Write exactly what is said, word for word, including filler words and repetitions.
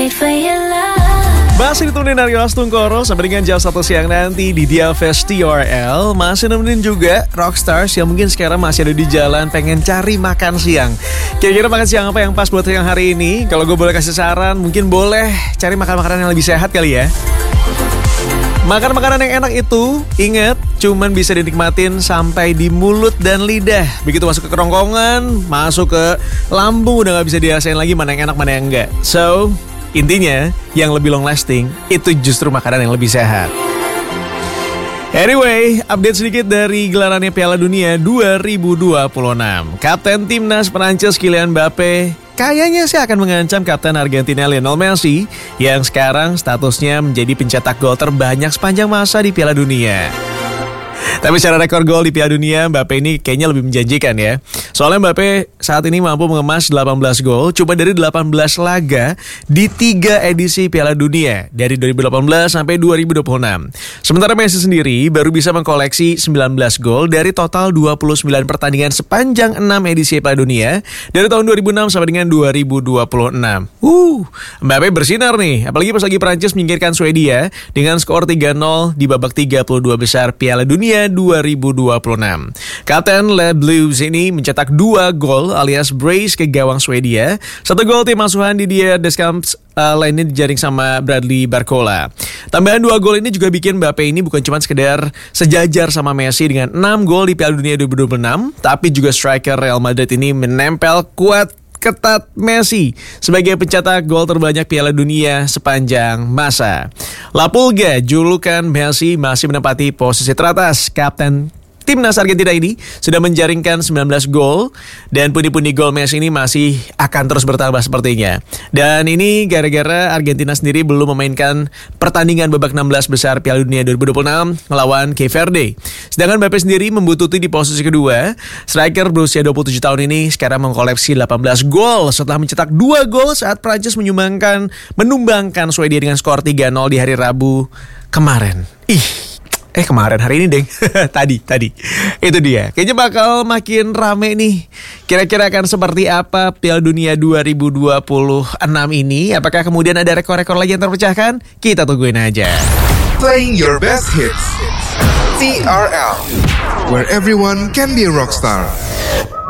Masih ditemenin Aryo Astungkoro sampai dengan jam satu siang nanti di Dia Fest T R L. Masih nemenin juga Rockstars yang mungkin sekarang masih ada di jalan pengen cari makan siang. Kira-kira makan siang apa yang pas buat siang hari ini? Kalau gue boleh kasih saran, mungkin boleh cari makan-makanan yang lebih sehat kali ya. Makan makanan yang enak itu, ingat, cuman bisa dinikmatin sampai di mulut dan lidah. Begitu masuk ke kerongkongan, masuk ke lambung, udah gak bisa dirasain lagi mana yang enak, mana yang enggak. So, intinya, yang lebih long lasting, itu justru makanan yang lebih sehat. Anyway, update sedikit dari gelarannya Piala Dunia dua ribu dua puluh enam. Kapten Timnas Prancis Kylian Mbappe kayaknya sih akan mengancam Kapten Argentina Lionel Messi yang sekarang statusnya menjadi pencetak gol terbanyak sepanjang masa di Piala Dunia. Tapi secara rekor gol di Piala Dunia, Mbappe ini kayaknya lebih menjanjikan ya. Soalnya Mbappe saat ini mampu mengemas delapan belas gol cuma dari delapan belas laga di tiga edisi Piala Dunia dari dua ribu delapan belas sampai dua ribu dua puluh enam. Sementara Messi sendiri baru bisa mengkoleksi sembilan belas gol dari total dua puluh sembilan pertandingan sepanjang enam edisi Piala Dunia dari tahun dua ribu enam sampai dengan dua ribu dua puluh enam. Uh, Mbappe bersinar nih, apalagi pas lagi Prancis menyingkirkan Swedia dengan skor tiga nol di babak tiga puluh dua besar Piala Dunia dua ribu dua puluh enam. Kapten Le Blues ini mencetak dua gol alias brace ke gawang Swedia. Satu gol tim asuhan Didier Deschamps uh, lainnya dijaring sama Bradley Barcola. Tambahan dua gol ini juga bikin Mbappe ini bukan cuma sekedar sejajar sama Messi dengan enam gol di Piala Dunia dua ribu dua puluh enam, tapi juga striker Real Madrid ini menempel kuat ketat Messi sebagai pencetak gol terbanyak Piala Dunia sepanjang masa. La Pulga, julukan Messi, masih menempati posisi teratas. Kapten Timnas Argentina ini sudah menjaringkan sembilan belas gol dan pundi-pundi gol Messi ini masih akan terus bertambah sepertinya. Dan ini gara-gara Argentina sendiri belum memainkan pertandingan babak enam belas besar Piala Dunia dua ribu dua puluh enam melawan Cape Verde. Sedangkan Mbappe sendiri membututi di posisi kedua. Striker berusia dua puluh tujuh tahun ini sekarang mengkoleksi delapan belas gol setelah mencetak dua gol saat Prancis menyumbangkan menumbangkan Swedia dengan skor tiga nol di hari Rabu kemarin. Ih. Eh kemarin, hari ini deng. Tadi, tadi. Itu dia. Kayaknya bakal makin rame nih. Kira-kira akan seperti apa Piala Dunia dua ribu dua puluh enam ini? Apakah kemudian ada rekor-rekor lagi yang terpecahkan? Kita tungguin aja. Playing your best hits. T R L. Where everyone can be a rockstar.